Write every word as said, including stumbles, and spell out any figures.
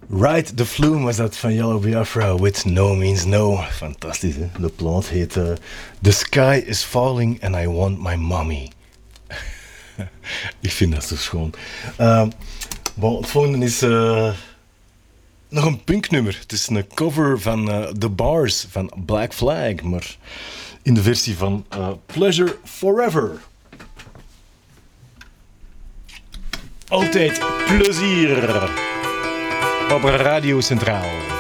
Ride the Flume was dat van Yellow Biafra, With No Means No. Fantastisch, hè? De plaat heet uh, The Sky is Falling and I Want My Mommy. Ik vind dat zo schoon. Uh, bon, het volgende is uh, nog een punknummer. Het is een cover van uh, The Bars van Black Flag, maar in de versie van uh, Pleasure Forever. Altijd plezier op Radio Centraal.